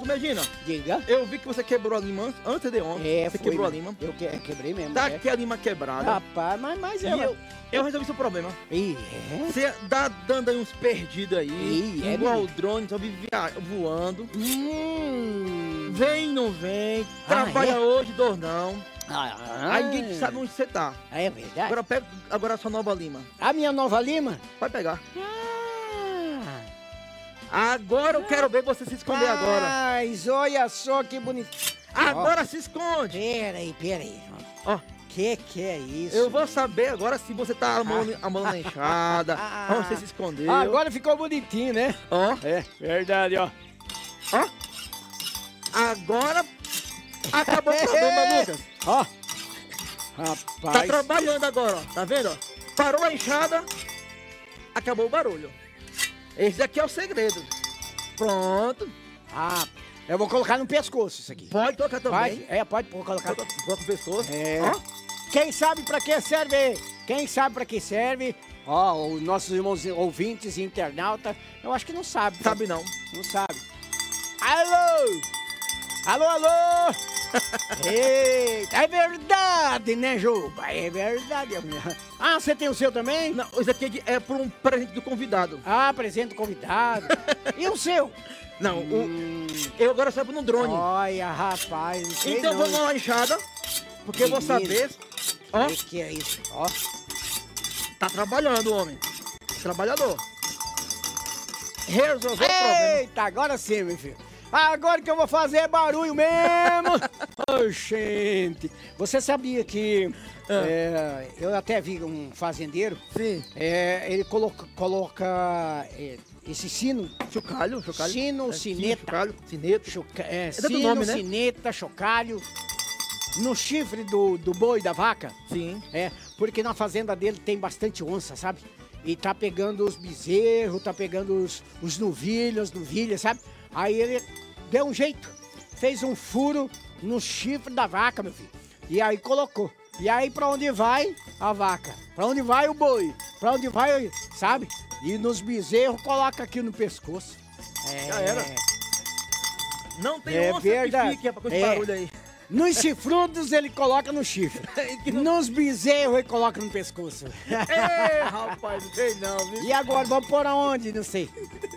Medina, Diga. eu vi que você quebrou a lima antes de ontem. Você foi, quebrou a lima. Eu quebrei mesmo. Tá aqui a lima quebrada. Rapaz, mas E ela... eu resolvi seu problema. Ih, é? Você dá dando aí uns perdidos aí. Ih, é igual o mesmo? drone, só vive voando. Vem, não vem. Ah, Trabalha é? hoje, dor não. Ah, Aí ninguém sabe onde você tá. É verdade. Agora pega agora a sua nova lima. A minha nova lima? Vai pegar. Ah, Agora eu quero ver você se esconder agora. mas olha só que bonito. Agora se esconde. Peraí. Ó, Que é isso? eu vou saber agora se você tá a mão na enxada, onde você se escondeu. Agora ficou bonitinho, né? Ó, É, verdade, ó. ó. Agora acabou o problema, Lucas. Ó. Tá Rapaz. trabalhando agora, ó. Tá vendo? Ó? Parou a enxada, acabou o barulho. Esse daqui é o segredo. Pronto. Ah, eu vou colocar no pescoço isso aqui. Pode tocar também. Pode colocar. Bota o pescoço. É. Ó. Quem sabe pra que serve? Quem sabe pra que serve? Ó, os nossos irmãos ouvintes e internautas, eu acho que não sabe. Sabe não. Não sabe. Alô! Alô! Eita, é verdade, né, Juba? É verdade. Ah, você tem o seu também? Não, esse aqui é por um presente do convidado. Ah, presente do convidado. E o seu? Não, eu agora saio no drone. Olha, rapaz, não sei Então não. vamos lá, enxada, porque eu vou saber. Ó, Que é isso? Ó. tá trabalhando, homem. Trabalhador. Resolveu o problema. Eita, agora sim, meu filho. Agora que eu vou fazer barulho mesmo. Ô, gente. Você sabia que eu até vi um fazendeiro. Sim. Ele coloca esse sino. Chocalho. Sino, sineta. Chocalho, sineta. Sino, do nome, né? sineta, chocalho. No chifre do boi, da vaca. Sim. Porque na fazenda dele tem bastante onça, sabe? E tá pegando os bezerros, tá pegando os novilhos, sabe? Aí ele deu um jeito, fez um furo no chifre da vaca, meu filho. E aí colocou. E aí pra onde vai a vaca? Pra onde vai o boi? Pra onde vai, sabe? E nos bezerros coloca aqui no pescoço. Já era. Não tem É onça verdade. que fique com esse barulho aí. Nos chifrudos ele coloca no chifre. Nos bezerros ele coloca no pescoço. Ei, rapaz, não tem não, viu? E agora, vamos por aonde? Não sei.